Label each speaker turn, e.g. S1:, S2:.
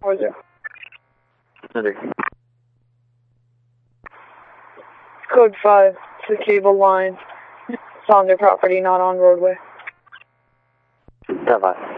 S1: 4-0.
S2: Under.
S1: Code 5, it's a cable line. It's on their property, not on roadway.
S2: Bye-bye.